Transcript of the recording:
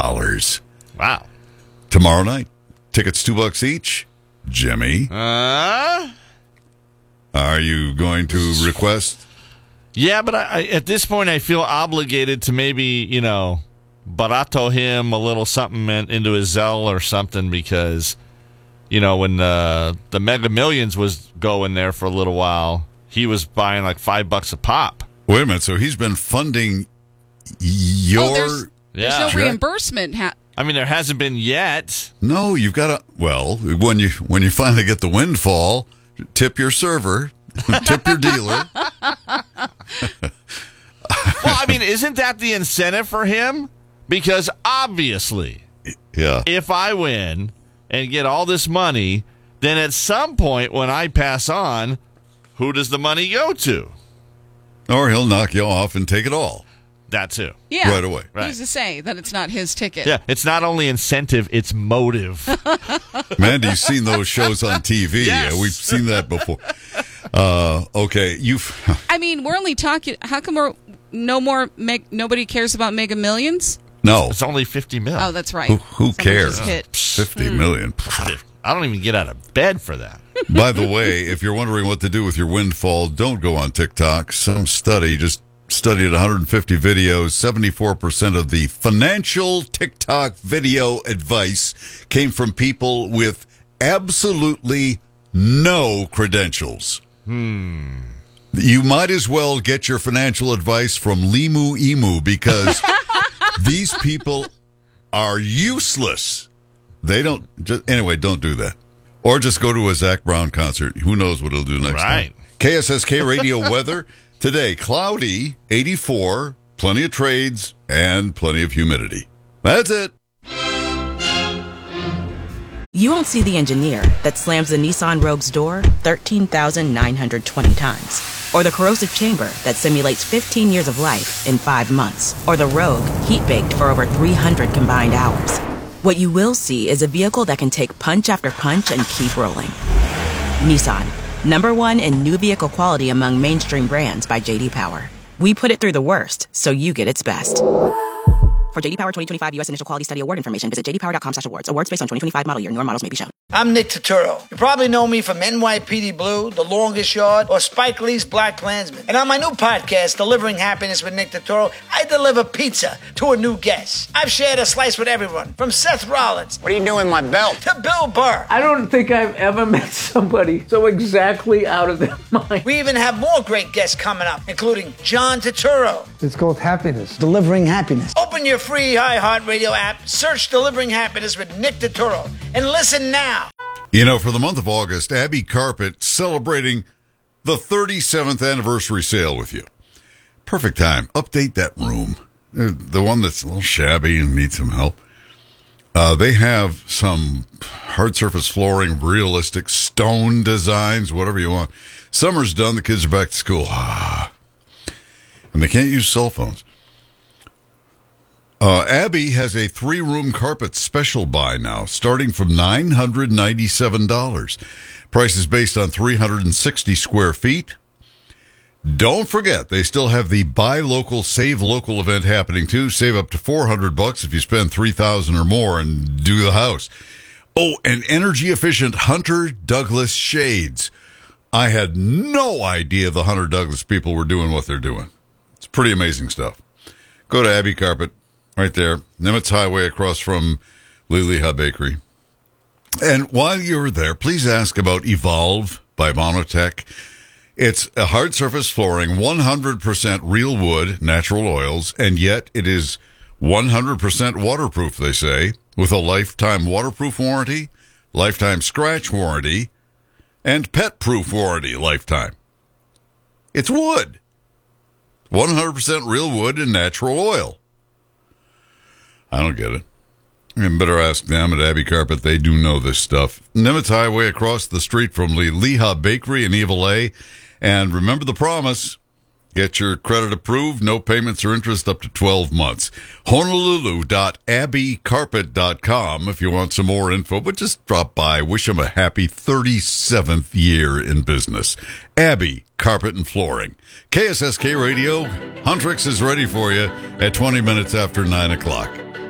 Wow. Tomorrow night. Tickets $2 each. Jimmy. Uh? Are you going to request? Yeah, but I at this point, I feel obligated to maybe, barato him a little something into his Zelle or something because, when the Mega Millions was going there for a little while, he was buying like $5 a pop. Wait a minute. So he's been funding your... There's no reimbursement. There hasn't been yet. No, you've got to... Well, when you finally get the windfall, tip your server, tip your dealer. Well, isn't that the incentive for him? Because obviously, if I win and get all this money, then at some point when I pass on, who does the money go to? Or he'll knock you off and take it all. That too. Yeah. Right away. Right. Who's to say that it's not his ticket? Yeah, it's not only incentive, it's motive. Mandy's seen those shows on TV. Yes. We've seen that before. Okay, we're only talking. How come nobody cares about Mega Millions? No. It's only $50 million. Oh, that's right. Who cares? $50 million. I don't even get out of bed for that. By the way, if you're wondering what to do with your windfall, don't go on TikTok. Some study just studied 150 videos. 74% of the financial TikTok video advice came from people with absolutely no credentials. You might as well get your financial advice from Limu Emu because these people are useless. They don't... don't do that. Or just go to a Zach Brown concert. Who knows what he'll do next time. KSSK radio weather. Today, cloudy, 84, plenty of trades, and plenty of humidity. That's it. You won't see the engineer that slams the Nissan Rogue's door 13,920 times. Or the corrosive chamber that simulates 15 years of life in 5 months. Or the Rogue heat-baked for over 300 combined hours. What you will see is a vehicle that can take punch after punch and keep rolling. Nissan, #1 in new vehicle quality among mainstream brands by J.D. Power. We put it through the worst, so you get its best. For J.D. Power 2025 U.S. Initial Quality Study Award information, visit jdpower.com/awards. Awards based on 2025 model year. Newer models may be shown. I'm Nick Turturro. You probably know me from NYPD Blue, The Longest Yard, or Spike Lee's Black Klansman. And on my new podcast, Delivering Happiness with Nick Turturro, I deliver pizza to a new guest. I've shared a slice with everyone, from Seth Rollins. What are you doing with my belt? To Bill Burr. I don't think I've ever met somebody so exactly out of their mind. We even have more great guests coming up, including John Turturro. It's called Happiness. Delivering Happiness. Open your free iHeartRadio app, search Delivering Happiness with Nick Turturro, and listen now. For the month of August, Abbey Carpet celebrating the 37th anniversary sale with you. Perfect time. Update that room. The one that's a little shabby and needs some help. They have some hard surface flooring, realistic stone designs, whatever you want. Summer's done. The kids are back to school. And they can't use cell phones. Abbey has a 3-room carpet special buy now, starting from $997. Price is based on 360 square feet. Don't forget, they still have the Buy Local, Save Local event happening too. Save up to $400 if you spend $3,000 or more and do the house. Oh, and energy-efficient Hunter Douglas shades. I had no idea the Hunter Douglas people were doing what they're doing. It's pretty amazing stuff. Go to Abbey Carpet. Right there, Nimitz Highway across from Leha Bakery. And while you're there, please ask about Evolve by Monotech. It's a hard surface flooring, 100% real wood, natural oils, and yet it is 100% waterproof, they say, with a lifetime waterproof warranty, lifetime scratch warranty, and pet-proof warranty lifetime. It's wood. 100% real wood and natural oil. I don't get it. You better ask them at Abbey Carpet. They do know this stuff. Nimitz Highway across the street from Leha Bakery in Evil A. And remember the promise. Get your credit approved. No payments or interest up to 12 months. Honolulu.abbeycarpet.com if you want some more info. But just drop by. Wish them a happy 37th year in business. Abbey Carpet and Flooring. KSSK Radio. Huntrix is ready for you at 20 minutes after 9 o'clock.